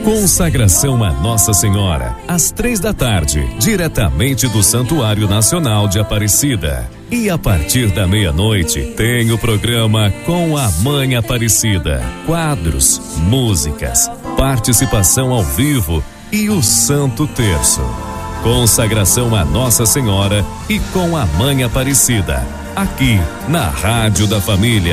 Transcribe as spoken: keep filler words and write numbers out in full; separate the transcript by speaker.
Speaker 1: Consagração a Nossa Senhora, às três da tarde, diretamente do Santuário Nacional de Aparecida. E a partir da meia-noite, tem o programa Com a Mãe Aparecida. Quadros, músicas, participação ao vivo e o Santo Terço. Consagração a Nossa Senhora e com a Mãe Aparecida. Aqui, na Rádio da Família.